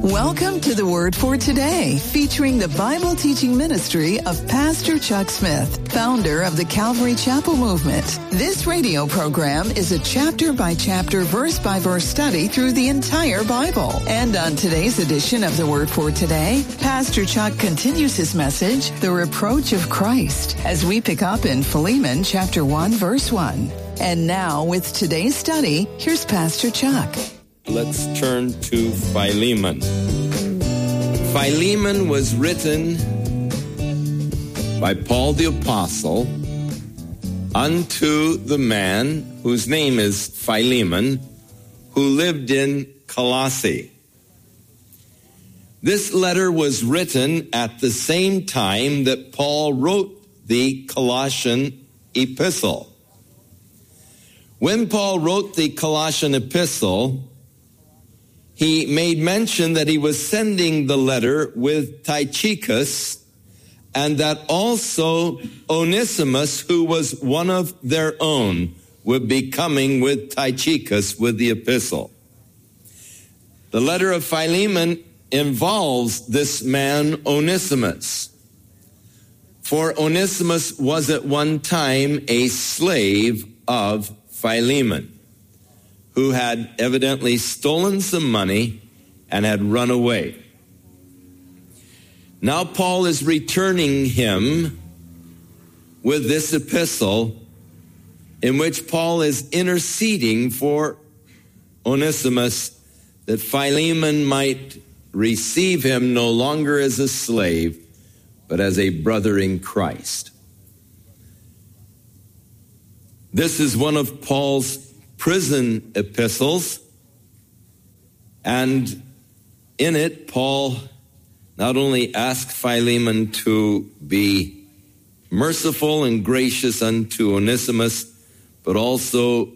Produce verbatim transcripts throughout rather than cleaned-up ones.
Welcome to the Word for Today, featuring the Bible teaching ministry of Pastor Chuck Smith, founder of the Calvary Chapel Movement. This radio program is a chapter-by-chapter, verse-by-verse study through the entire Bible. And on today's edition of the Word for Today, Pastor Chuck continues his message, The Reproach of Christ, as we pick up in Philemon chapter one, verse one. And now, with today's study, here's Pastor Chuck. Let's turn to Philemon. Philemon was written by Paul the Apostle unto the man whose name is Philemon, who lived in Colossae. This letter was written at the same time that Paul wrote the Colossian epistle. When Paul wrote the Colossian epistle, he made mention that he was sending the letter with Tychicus, and that also Onesimus, who was one of their own, would be coming with Tychicus with the epistle. The letter of Philemon involves this man Onesimus. For Onesimus was at one time a slave of Philemon, who had evidently stolen some money and had run away. Now Paul is returning him with this epistle in which Paul is interceding for Onesimus, that Philemon might receive him no longer as a slave, but as a brother in Christ. This is one of Paul's prison epistles, and in it, Paul not only asked Philemon to be merciful and gracious unto Onesimus, but also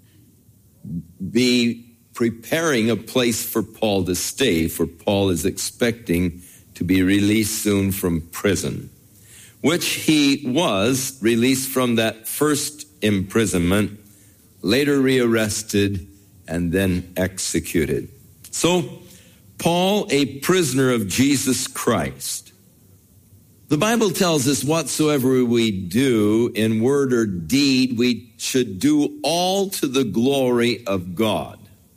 be preparing a place for Paul to stay, for Paul is expecting to be released soon from prison, which he was released from that first imprisonment, later rearrested, and then executed. So, Paul, a prisoner of Jesus Christ. The Bible tells us whatsoever we do in word or deed, we should do all to the glory of God.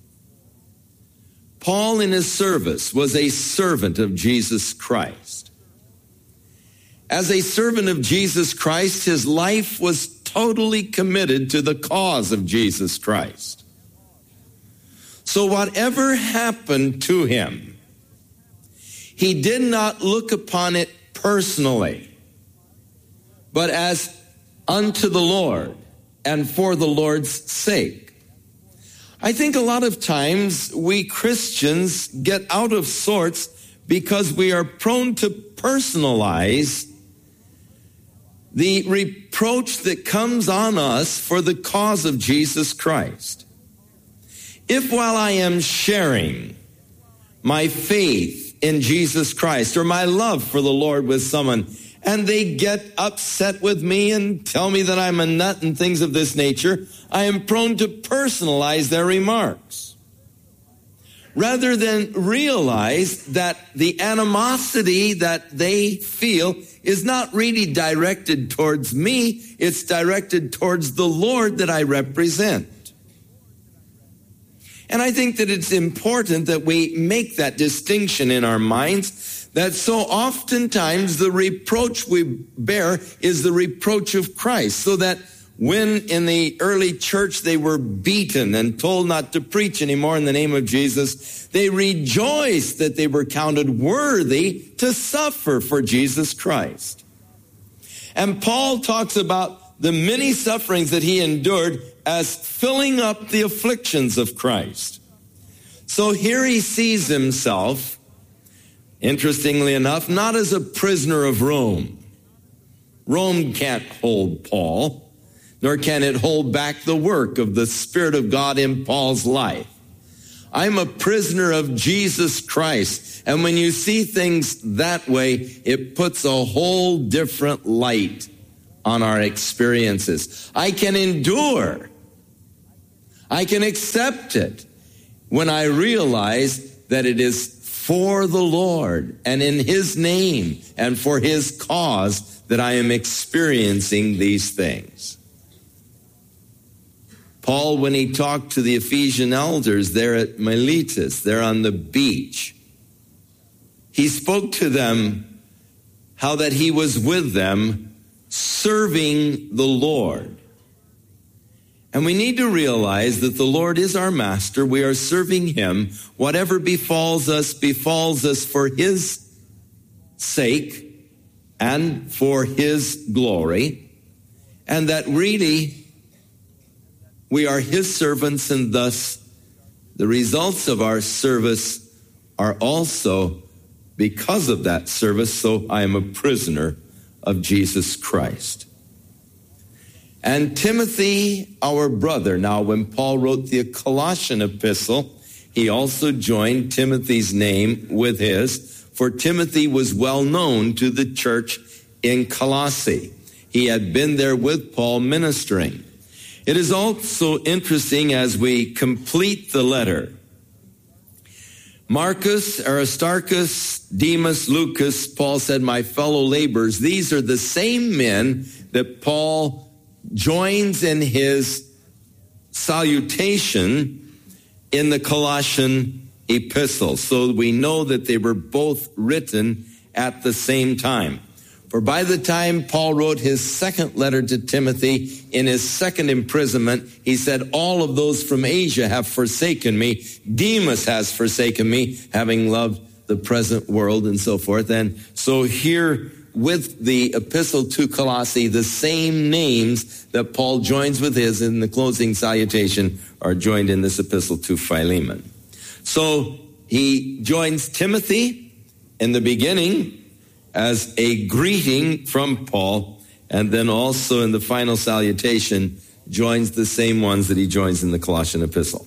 Paul, in his service, was a servant of Jesus Christ. As a servant of Jesus Christ, his life was totally committed to the cause of Jesus Christ. So whatever happened to him, he did not look upon it personally, but as unto the Lord and for the Lord's sake. I think a lot of times we Christians get out of sorts because we are prone to personalize the reproach that comes on us for the cause of Jesus Christ. If while I am sharing my faith in Jesus Christ or my love for the Lord with someone, and they get upset with me and tell me that I'm a nut and things of this nature, I am prone to personalize their remarks, rather than realize that the animosity that they feel is not really directed towards me, it's directed towards the Lord that I represent. And I think that it's important that we make that distinction in our minds, that so oftentimes the reproach we bear is the reproach of Christ, so that when in the early church they were beaten and told not to preach anymore in the name of Jesus, they rejoiced that they were counted worthy to suffer for Jesus Christ. And Paul talks about the many sufferings that he endured as filling up the afflictions of Christ. So here he sees himself, interestingly enough, not as a prisoner of Rome. Rome can't hold Paul, nor can it hold back the work of the Spirit of God in Paul's life. I'm a prisoner of Jesus Christ. And when you see things that way, it puts a whole different light on our experiences. I can endure. I can accept it when I realize that it is for the Lord and in his name and for his cause that I am experiencing these things. Paul, when he talked to the Ephesian elders there at Miletus, there on the beach, he spoke to them how that he was with them serving the Lord. And we need to realize that the Lord is our master. We are serving him. Whatever befalls us, befalls us for his sake and for his glory. And that really we are his servants, and thus the results of our service are also because of that service. So I am a prisoner of Jesus Christ. And Timothy, our brother. Now, when Paul wrote the Colossian epistle, he also joined Timothy's name with his, for Timothy was well known to the church in Colossae. He had been there with Paul ministering. It is also interesting as we complete the letter. Marcus, Aristarchus, Demas, Lucas, Paul said, my fellow laborers, these are the same men that Paul joins in his salutation in the Colossian epistle. So we know that they were both written at the same time. For by the time Paul wrote his second letter to Timothy in his second imprisonment, he said, all of those from Asia have forsaken me. Demas has forsaken me, having loved the present world, and so forth. And so here with the epistle to Colossae, the same names that Paul joins with his in the closing salutation are joined in this epistle to Philemon. So he joins Timothy in the beginning as a greeting from Paul, and then also in the final salutation joins the same ones that he joins in the Colossian epistle.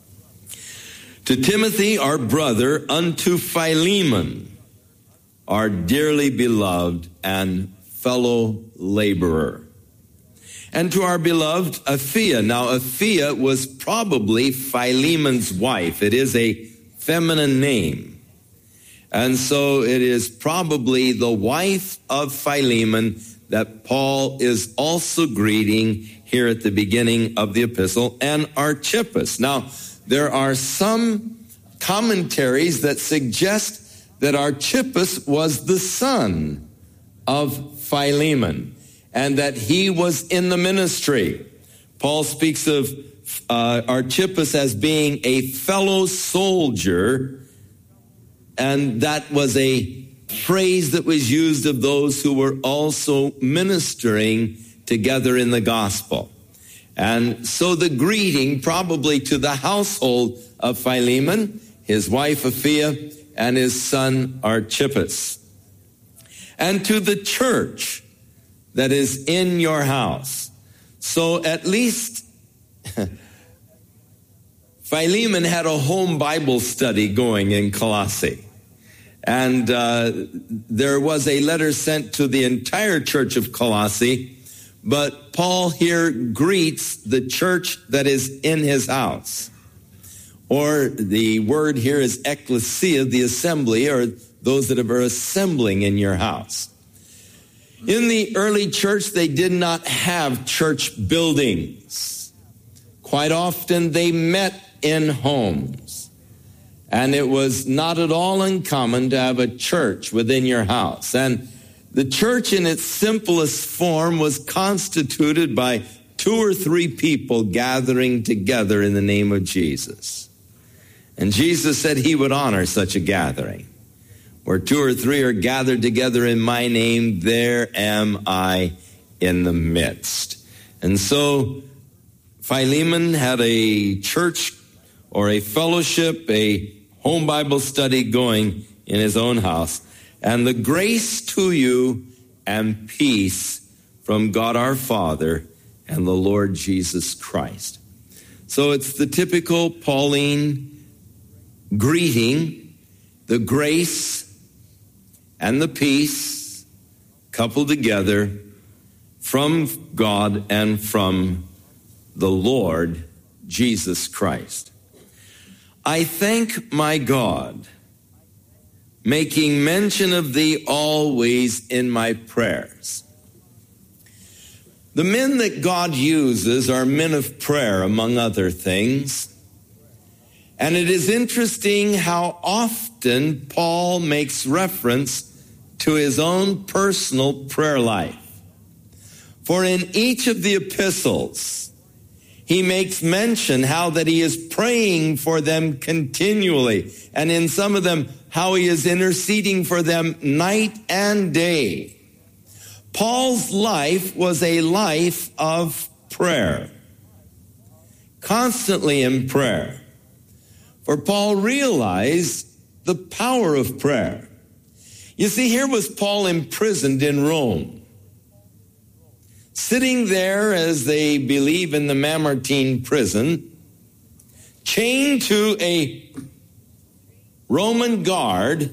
To Timothy, our brother, unto Philemon, our dearly beloved and fellow laborer. And to our beloved Apphia. Now, Apphia was probably Philemon's wife. It is a feminine name. And so it is probably the wife of Philemon that Paul is also greeting here at the beginning of the epistle, and Archippus. Now, there are some commentaries that suggest that Archippus was the son of Philemon and that he was in the ministry. Paul speaks of uh, Archippus as being a fellow soldier, and that was a phrase that was used of those who were also ministering together in the gospel. And so the greeting probably to the household of Philemon, his wife Apphia, and his son Archippus. And to the church that is in your house. So at least Philemon had a home Bible study going in Colossae. And uh, there was a letter sent to the entire church of Colossae, but Paul here greets the church that is in his house. Or the word here is ecclesia, the assembly, or those that are assembling in your house. In the early church, they did not have church buildings. Quite often, they met in homes. And it was not at all uncommon to have a church within your house. And the church in its simplest form was constituted by two or three people gathering together in the name of Jesus. And Jesus said he would honor such a gathering. Where two or three are gathered together in my name, there am I in the midst. And so Philemon had a church or a fellowship, a home Bible study going in his own house. And the grace to you and peace from God our Father and the Lord Jesus Christ. So it's the typical Pauline greeting, the grace and the peace coupled together from God and from the Lord Jesus Christ. I thank my God making mention of thee always in my prayers. The men that God uses are men of prayer, among other things. And it is interesting how often Paul makes reference to his own personal prayer life. For in each of the epistles, he makes mention how that he is praying for them continually. And in some of them, how he is interceding for them night and day. Paul's life was a life of prayer, constantly in prayer. For Paul realized the power of prayer. You see, here was Paul imprisoned in Rome, sitting there, as they believe, in the Mamertine prison, chained to a Roman guard.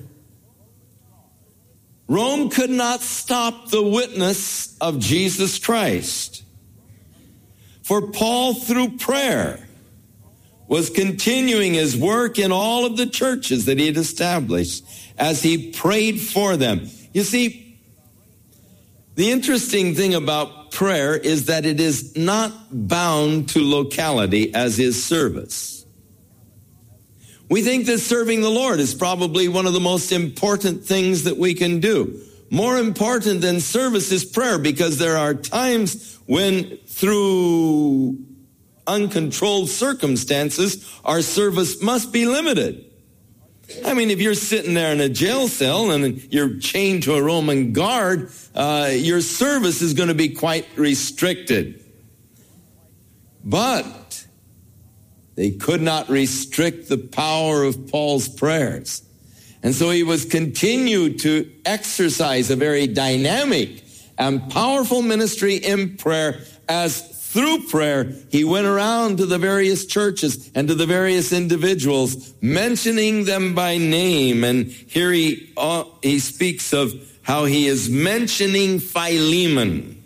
Rome could not stop the witness of Jesus Christ. For Paul, through prayer, was continuing his work in all of the churches that he had established as he prayed for them. You see, the interesting thing about prayer is that it is not bound to locality as is service. We think that serving the Lord is probably one of the most important things that we can do. More important than service is prayer, because there are times when, through uncontrolled circumstances, our service must be limited. I mean, if you're sitting there in a jail cell and you're chained to a Roman guard, uh, your service is going to be quite restricted. But they could not restrict the power of Paul's prayers. And so he was continued to exercise a very dynamic and powerful ministry in prayer, as through prayer he went around to the various churches and to the various individuals, mentioning them by name. And here he, uh, he speaks of how he is mentioning Philemon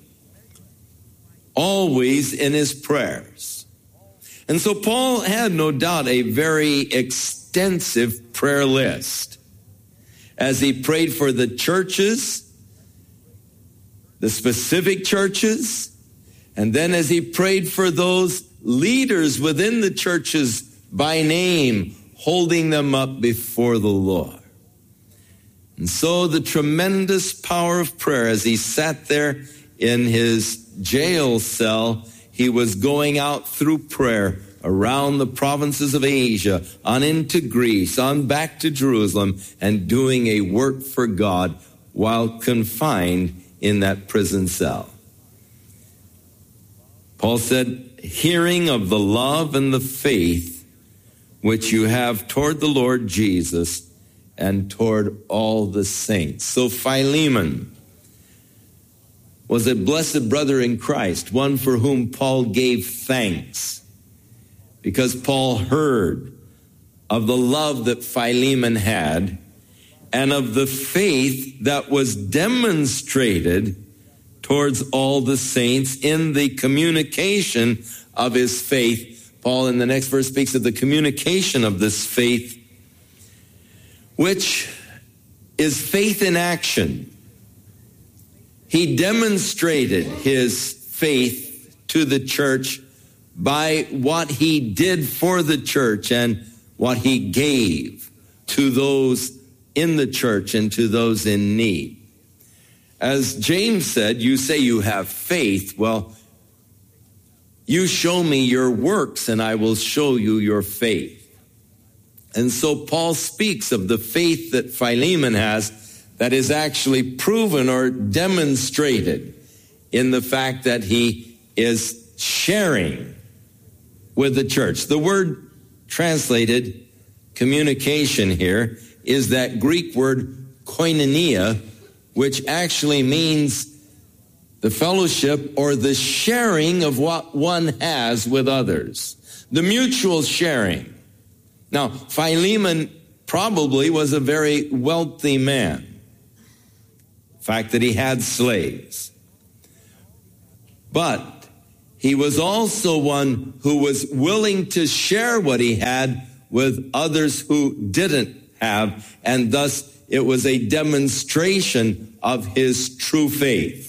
always in his prayers. And so Paul had no doubt a very extensive prayer list as he prayed for the churches, the specific churches, and then as he prayed for those leaders within the churches by name, holding them up before the Lord. And so the tremendous power of prayer, as he sat there in his jail cell, he was going out through prayer around the provinces of Asia, on into Greece, on back to Jerusalem, and doing a work for God while confined in that prison cell. Paul said, hearing of the love and the faith which you have toward the Lord Jesus and toward all the saints. So Philemon was a blessed brother in Christ, one for whom Paul gave thanks, because Paul heard of the love that Philemon had and of the faith that was demonstrated towards all the saints in the communication of his faith. Paul in the next verse speaks of the communication of this faith, which is faith in action. He demonstrated his faith to the church by what he did for the church and what he gave to those in the church and to those in need. As James said, you say you have faith. Well, you show me your works and I will show you your faith. And so Paul speaks of the faith that Philemon has that is actually proven or demonstrated in the fact that he is sharing with the church. The word translated communication here is that Greek word koinonia, which actually means the fellowship or the sharing of what one has with others, the mutual sharing. Now, Philemon probably was a very wealthy man. The fact that he had slaves. But he was also one who was willing to share what he had with others who didn't have, and thus it was a demonstration of his true faith.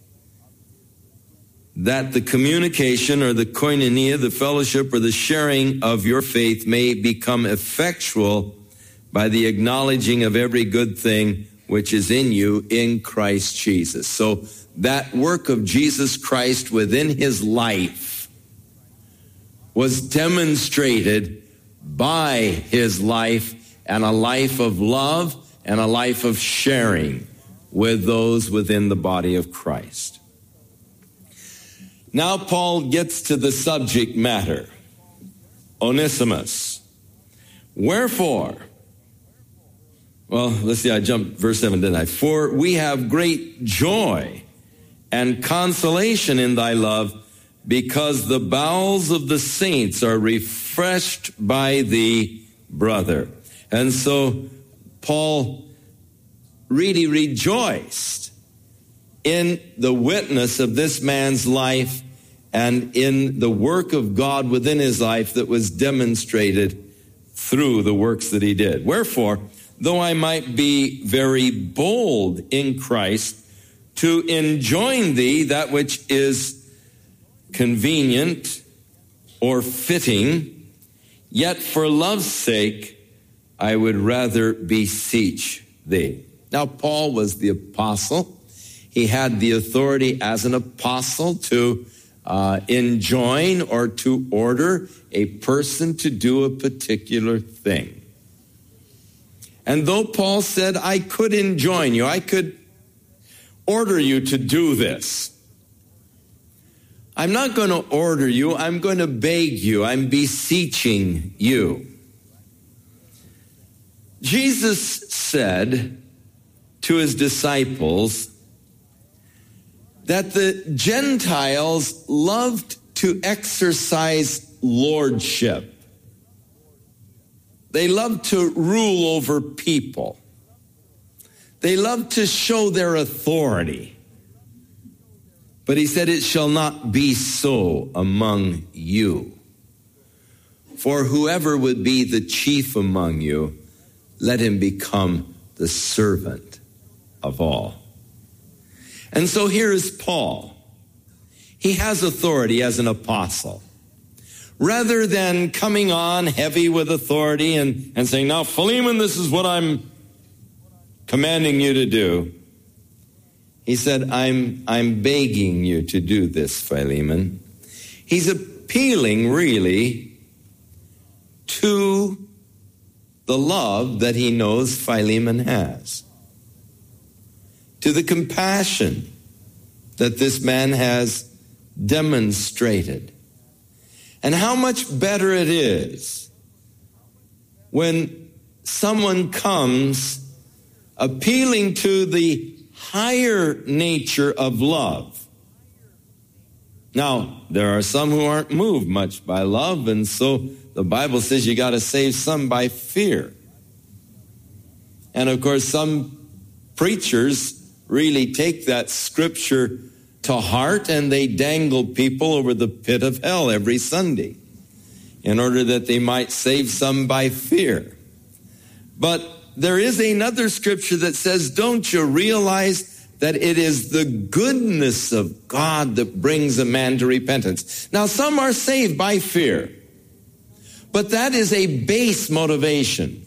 That the communication or the koinonia, the fellowship or the sharing of your faith may become effectual by the acknowledging of every good thing which is in you in Christ Jesus. So that work of Jesus Christ within his life was demonstrated by his life, and a life of love and a life of sharing with those within the body of Christ. Now Paul gets to the subject matter. Onesimus. Wherefore, well, let's see, I jumped verse seven, didn't I? For we have great joy and consolation in thy love, because the bowels of the saints are refreshed by thee, brother. And so Paul really rejoiced in the witness of this man's life and in the work of God within his life that was demonstrated through the works that he did. Wherefore, though I might be very bold in Christ to enjoin thee that which is convenient or fitting, yet for love's sake I would rather beseech thee. Now, Paul was the apostle. He had the authority as an apostle to uh, enjoin or to order a person to do a particular thing. And though Paul said, I could enjoin you, I could order you to do this, I'm not going to order you, I'm going to beg you, I'm beseeching you. Jesus said to his disciples that the Gentiles loved to exercise lordship. They loved to rule over people. They loved to show their authority. But he said, it shall not be so among you. For whoever would be the chief among you, let him become the servant of all. And so here is Paul. He has authority as an apostle. Rather than coming on heavy with authority and, and saying, now, Philemon, this is what I'm commanding you to do. He said, I'm, I'm begging you to do this, Philemon. He's appealing, really, to the love that he knows Philemon has, to the compassion that this man has demonstrated. And how much better it is when someone comes appealing to the higher nature of love. Now, there are some who aren't moved much by love, and so the Bible says you got to save some by fear. And of course, some preachers really take that scripture to heart, and they dangle people over the pit of hell every Sunday in order that they might save some by fear. But there is another scripture that says, don't you realize that it is the goodness of God that brings a man to repentance? Now, some are saved by fear, but that is a base motivation.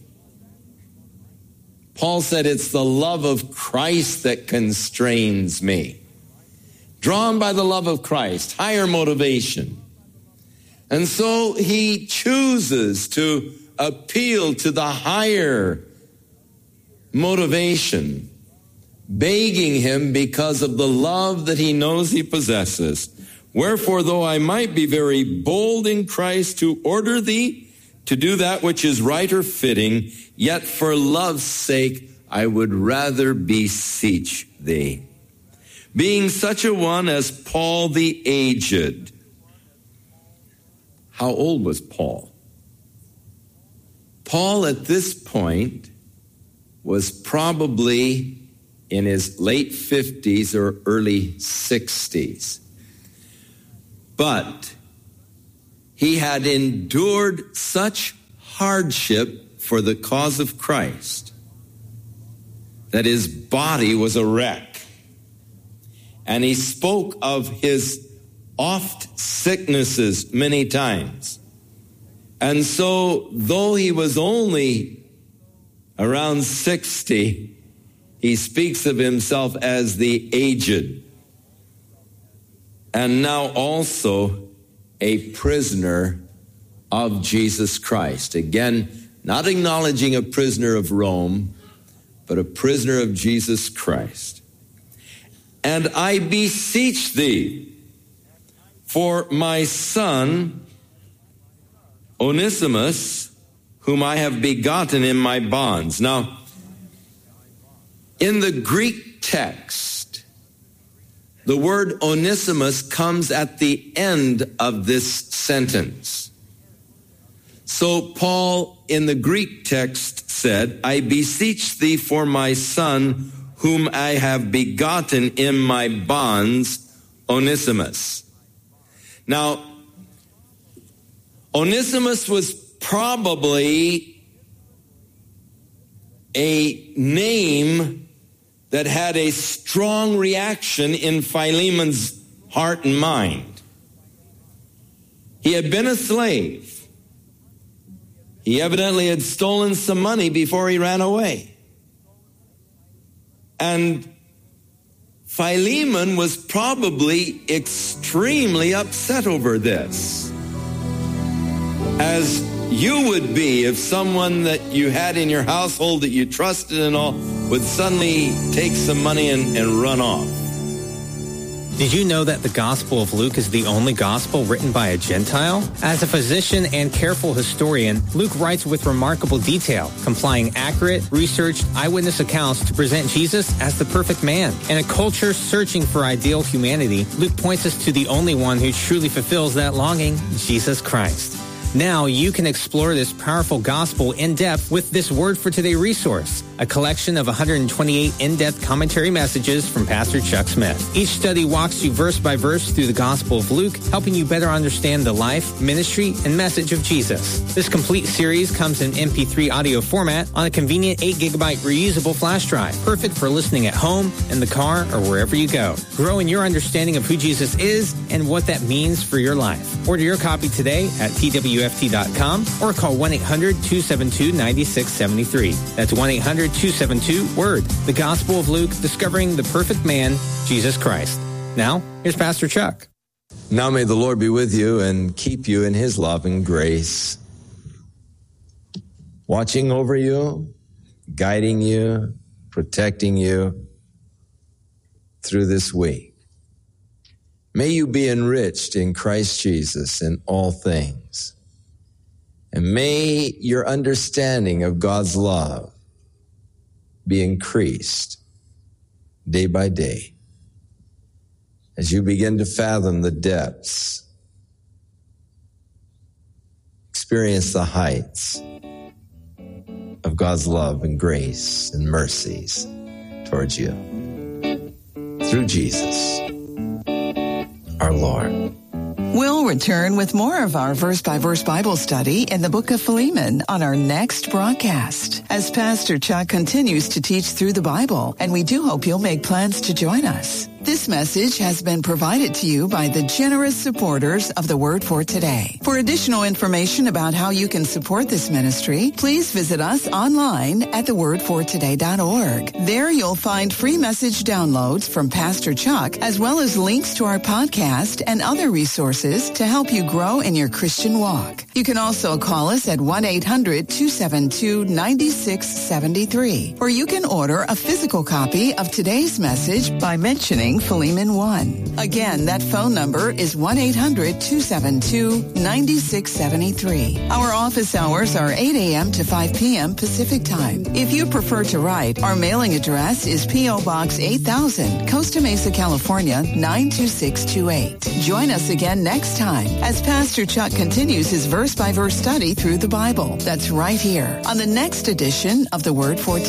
Paul said, it's the love of Christ that constrains me. Drawn by the love of Christ, higher motivation. And so he chooses to appeal to the higher motivation, begging him because of the love that he knows he possesses. Wherefore, though I might be very bold in Christ to order thee to do that which is right or fitting, yet for love's sake I would rather beseech thee. Being such a one as Paul the aged. How old was Paul? Paul at this point was probably in his late fifties or early sixties. But he had endured such hardship for the cause of Christ, that his body was a wreck. And he spoke of his oft sicknesses many times. And so, though he was only around sixty, he speaks of himself as the aged. And now also a prisoner of Jesus Christ. Again, not acknowledging a prisoner of Rome, but a prisoner of Jesus Christ. And I beseech thee for my son, Onesimus, whom I have begotten in my bonds. Now, in the Greek text, the word Onesimus comes at the end of this sentence. So Paul in the Greek text said, I beseech thee for my son, whom I have begotten in my bonds, Onesimus. Now, Onesimus was probably a name that had a strong reaction in Philemon's heart and mind. He had been a slave. He evidently had stolen some money before he ran away. And Philemon was probably extremely upset over this, as you would be if someone that you had in your household that you trusted and all would suddenly take some money and, and run off. Did you know that the Gospel of Luke is the only gospel written by a Gentile? As a physician and careful historian, Luke writes with remarkable detail, complying accurate, researched, eyewitness accounts to present Jesus as the perfect man. In a culture searching for ideal humanity, Luke points us to the only one who truly fulfills that longing, Jesus Christ. Now you can explore this powerful gospel in depth with this Word for Today resource, a collection of one hundred twenty-eight in-depth commentary messages from Pastor Chuck Smith. Each study walks you verse by verse through the Gospel of Luke, helping you better understand the life, ministry, and message of Jesus. This complete series comes in M P three audio format on a convenient eight gigabyte reusable flash drive, perfect for listening at home, in the car, or wherever you go. Grow in your understanding of who Jesus is and what that means for your life. Order your copy today at T W F T dot com or call one eight hundred two seven two nine six seven three. That's one eight hundred two seven two word. The Gospel of Luke, discovering the perfect man, Jesus Christ. Now, here's Pastor Chuck. Now may the Lord be with you and keep you in his love and grace, watching over you, guiding you, protecting you through this week. May you be enriched in Christ Jesus in all things. And may your understanding of God's love be increased day by day as you begin to fathom the depths, experience the heights of God's love and grace and mercies towards you through Jesus, our Lord. We'll return with more of our verse-by-verse Bible study in the book of Philemon on our next broadcast, as Pastor Chuck continues to teach through the Bible, and we do hope you'll make plans to join us. This message has been provided to you by the generous supporters of the Word for Today. For additional information about how you can support this ministry, please visit us online at the word for today dot org. There you'll find free message downloads from Pastor Chuck, as well as links to our podcast and other resources to help you grow in your Christian walk. You can also call us at one eight hundred two seven two nine six seven three, or you can order a physical copy of today's message by mentioning Philemon one. Again, that phone number is one eight hundred two seven two nine six seven three. Our office hours are eight a.m. to five p.m. Pacific Time. If you prefer to write, our mailing address is P O. Box eight thousand, Costa Mesa, California, nine two six two eight. Join us again next time as Pastor Chuck continues his verse-by-verse study through the Bible. That's right here on the next edition of the Word for Today.